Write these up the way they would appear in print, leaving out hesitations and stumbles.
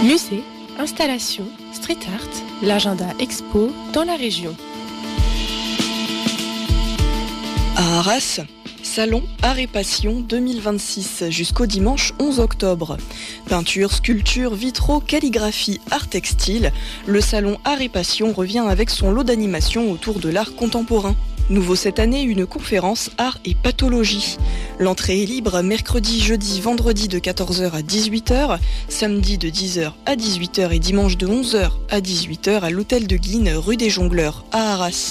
Musée, installations, street art, l'agenda expo dans la région. À Arras, Salon Art et Passion 2026 jusqu'au dimanche 11 octobre. Peinture, sculpture, vitraux, calligraphie, art textile, le Salon Art et Passion revient avec son lot d'animations autour de l'art contemporain. Nouveau cette année, une conférence art et pathologie. L'entrée est libre mercredi, jeudi, vendredi de 14h à 18h, samedi de 10h à 18h et dimanche de 11h à 18h à l'hôtel de Guines, rue des Jongleurs, à Arras.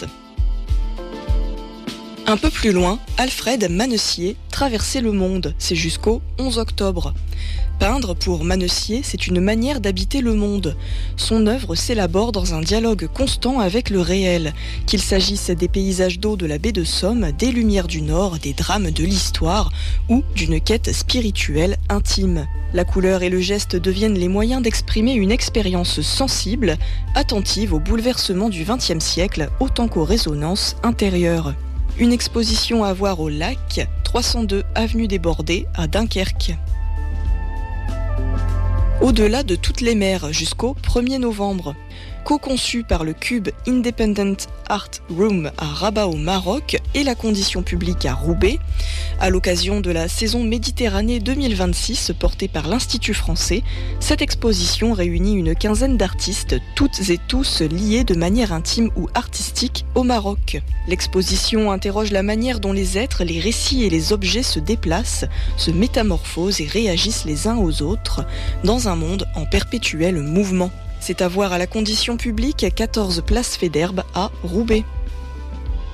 Un peu plus loin, Alfred Manessier, Traverser le monde, c'est jusqu'au 11 octobre. Peindre pour Manessier, c'est une manière d'habiter le monde. Son œuvre s'élabore dans un dialogue constant avec le réel, qu'il s'agisse des paysages d'eau de la baie de Somme, des lumières du Nord, des drames de l'histoire ou d'une quête spirituelle intime. La couleur et le geste deviennent les moyens d'exprimer une expérience sensible, attentive aux bouleversements du XXe siècle autant qu'aux résonances intérieures. Une exposition à voir au Lac, 302 avenue des Bordées à Dunkerque. Au-delà de toutes les mers jusqu'au 1er novembre. Co-conçu par le Cube Independent Art Room à Rabat au Maroc et la Condition publique à Roubaix, à l'occasion de la saison Méditerranée 2026 portée par l'Institut français, cette exposition réunit une quinzaine d'artistes, toutes et tous liés de manière intime ou artistique au Maroc. L'exposition interroge la manière dont les êtres, les récits et les objets se déplacent, se métamorphosent et réagissent les uns aux autres dans un monde en perpétuel mouvement. C'est à voir à la Condition publique, 14 place Faidherbe à Roubaix.